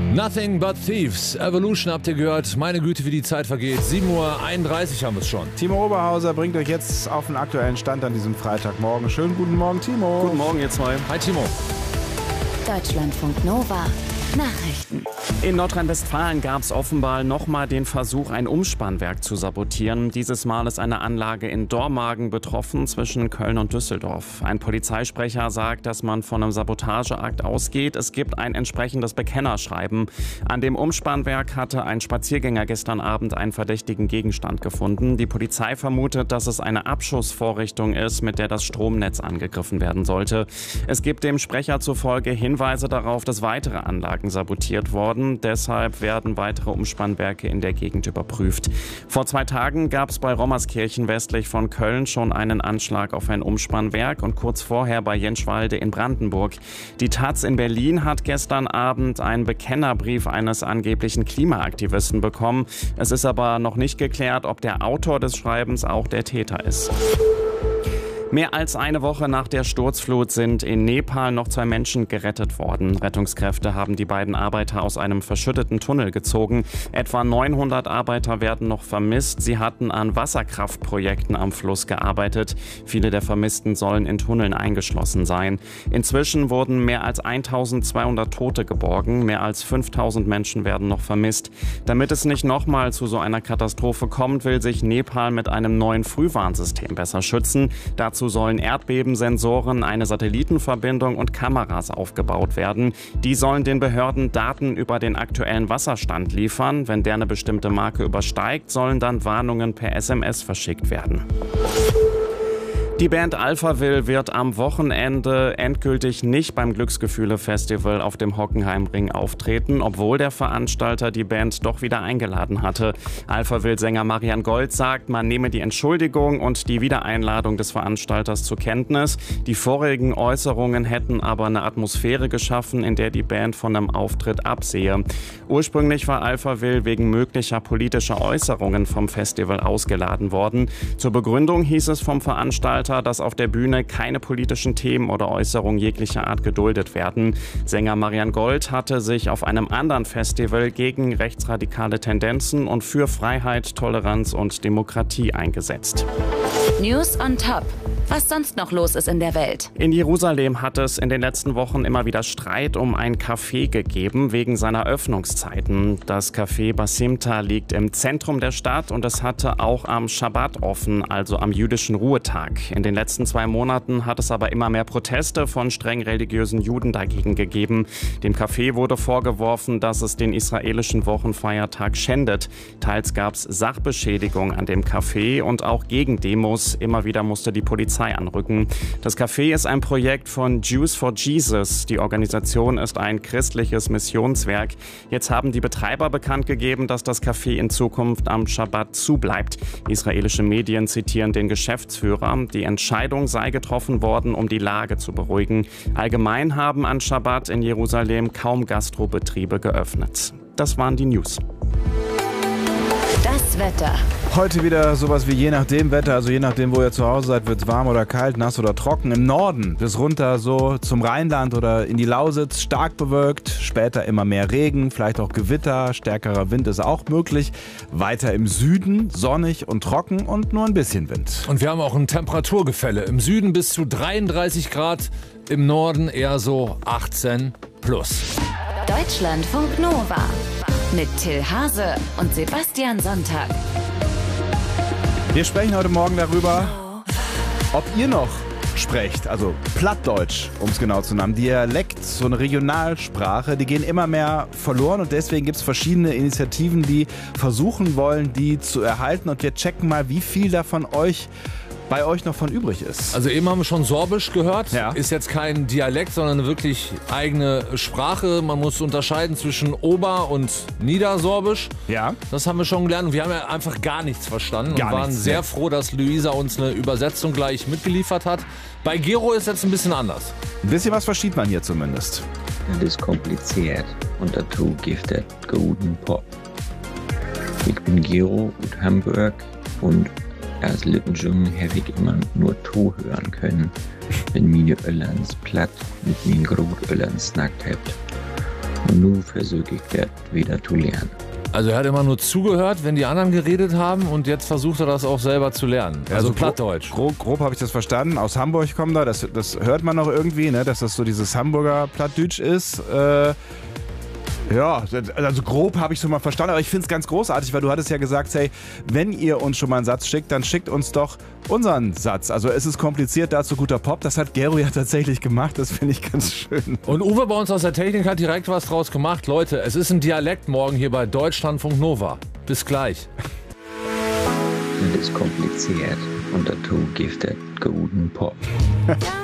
Nothing but Thieves. Evolution habt ihr gehört. Meine Güte, wie die Zeit vergeht. 7:31 Uhr haben wir es schon. Timo Oberhauser bringt euch jetzt auf den aktuellen Stand an diesem Freitagmorgen. Schönen guten Morgen, Timo. Guten Morgen, ihr zwei. Hi, Timo. Deutschlandfunk Nova. Nachrichten. In Nordrhein-Westfalen gab es offenbar nochmal den Versuch, ein Umspannwerk zu sabotieren. Dieses Mal ist eine Anlage in Dormagen betroffen, zwischen Köln und Düsseldorf. Ein Polizeisprecher sagt, dass man von einem Sabotageakt ausgeht. Es gibt ein entsprechendes Bekennerschreiben. An dem Umspannwerk hatte ein Spaziergänger gestern Abend einen verdächtigen Gegenstand gefunden. Die Polizei vermutet, dass es eine Abschussvorrichtung ist, mit der das Stromnetz angegriffen werden sollte. Es gibt dem Sprecher zufolge Hinweise darauf, dass weitere Anlagen sabotiert worden. Deshalb werden weitere Umspannwerke in der Gegend überprüft. Vor 2 Tagen gab es bei Rommerskirchen westlich von Köln schon einen Anschlag auf ein Umspannwerk und kurz vorher bei Jenschwalde in Brandenburg. Die taz in Berlin hat gestern Abend einen Bekennerbrief eines angeblichen Klimaaktivisten bekommen. Es ist aber noch nicht geklärt, ob der Autor des Schreibens auch der Täter ist. Mehr als eine Woche nach der Sturzflut sind in Nepal noch 2 Menschen gerettet worden. Rettungskräfte haben die beiden Arbeiter aus einem verschütteten Tunnel gezogen. Etwa 900 Arbeiter werden noch vermisst. Sie hatten an Wasserkraftprojekten am Fluss gearbeitet. Viele der Vermissten sollen in Tunneln eingeschlossen sein. Inzwischen wurden mehr als 1200 Tote geborgen. Mehr als 5000 Menschen werden noch vermisst. Damit es nicht nochmal zu so einer Katastrophe kommt, will sich Nepal mit einem neuen Frühwarnsystem besser schützen. Dazu sollen Erdbebensensoren, eine Satellitenverbindung und Kameras aufgebaut werden. Die sollen den Behörden Daten über den aktuellen Wasserstand liefern. Wenn der eine bestimmte Marke übersteigt, sollen dann Warnungen per SMS verschickt werden. Die Band Alphaville wird am Wochenende endgültig nicht beim Glücksgefühle-Festival auf dem Hockenheimring auftreten, obwohl der Veranstalter die Band doch wieder eingeladen hatte. Alphaville-Sänger Marian Gold sagt, man nehme die Entschuldigung und die Wiedereinladung des Veranstalters zur Kenntnis. Die vorigen Äußerungen hätten aber eine Atmosphäre geschaffen, in der die Band von einem Auftritt absehe. Ursprünglich war Alphaville wegen möglicher politischer Äußerungen vom Festival ausgeladen worden. Zur Begründung hieß es vom Veranstalter, dass auf der Bühne keine politischen Themen oder Äußerungen jeglicher Art geduldet werden. Sänger Marian Gold hatte sich auf einem anderen Festival gegen rechtsradikale Tendenzen und für Freiheit, Toleranz und Demokratie eingesetzt. News on Top. Was sonst noch los ist in der Welt. In Jerusalem hat es in den letzten Wochen immer wieder Streit um ein Café gegeben, wegen seiner Öffnungszeiten. Das Café Basimta liegt im Zentrum der Stadt und es hatte auch am Schabbat offen, also am jüdischen Ruhetag. In den letzten 2 Monaten hat es aber immer mehr Proteste von streng religiösen Juden dagegen gegeben. Dem Café wurde vorgeworfen, dass es den israelischen Wochenfeiertag schändet. Teils gab es Sachbeschädigung an dem Café und auch Gegendemos. Immer wieder musste die Polizei anrücken. Das Café ist ein Projekt von Jews for Jesus. Die Organisation ist ein christliches Missionswerk. Jetzt haben die Betreiber bekannt gegeben, dass das Café in Zukunft am Schabbat zubleibt. Israelische Medien zitieren den Geschäftsführer. Die Entscheidung sei getroffen worden, um die Lage zu beruhigen. Allgemein haben an Schabbat in Jerusalem kaum Gastrobetriebe geöffnet. Das waren die News. Das Wetter. Heute wieder sowas wie je nachdem Wetter, also je nachdem, wo ihr zu Hause seid, wird es warm oder kalt, nass oder trocken. Im Norden bis runter so zum Rheinland oder in die Lausitz stark bewölkt, später immer mehr Regen, vielleicht auch Gewitter, stärkerer Wind ist auch möglich. Weiter im Süden sonnig und trocken und nur ein bisschen Wind. Und wir haben auch ein Temperaturgefälle. Im Süden bis zu 33 Grad, im Norden eher so 18 plus. Deutschlandfunk Nova. Mit Till Hase und Sebastian Sonntag. Wir sprechen heute Morgen darüber, ob ihr noch sprecht, also Plattdeutsch, um es genau zu nennen. Dialekt, so eine Regionalsprache, die gehen immer mehr verloren und deswegen gibt es verschiedene Initiativen, die versuchen wollen, die zu erhalten. Und wir checken mal, wie viel davon bei euch noch von übrig ist. Also eben haben wir schon Sorbisch gehört. Ja. Ist jetzt kein Dialekt, sondern eine wirklich eigene Sprache. Man muss unterscheiden zwischen Ober- und Niedersorbisch. Ja. Das haben wir schon gelernt. Und wir haben ja einfach gar nichts verstanden. Gar und waren nichts, sehr ja. froh, dass Luisa uns eine Übersetzung gleich mitgeliefert hat. Bei Gero ist jetzt ein bisschen anders. Ein bisschen was versteht man hier zumindest. Das ist kompliziert und dazu gibt es guten Pop. Ich bin Gero aus Hamburg und als Lippenjungen hätte ich immer nur To hören können, wenn meine Öllans platt mit meinen Großöllern snackt habt. Und nun versuche ich das wieder zu lernen. Also er hat immer nur zugehört, wenn die anderen geredet haben und jetzt versucht er das auch selber zu lernen. Also Plattdeutsch. Grob habe ich das verstanden. Aus Hamburg kommt er, das hört man noch irgendwie, ne, dass das so dieses Hamburger Plattdeutsch ist. Ja, also grob habe ich so mal verstanden, aber ich finde es ganz großartig, weil du hattest ja gesagt, hey, wenn ihr uns schon mal einen Satz schickt, dann schickt uns doch unseren Satz. Also es ist kompliziert, dazu guter Pop. Das hat Gero ja tatsächlich gemacht, das finde ich ganz schön. Und Uwe bei uns aus der Technik hat direkt was draus gemacht. Leute, es ist ein Dialekt morgen hier bei Deutschlandfunk Nova. Bis gleich. Das ist kompliziert und dazu gibt es guten Pop.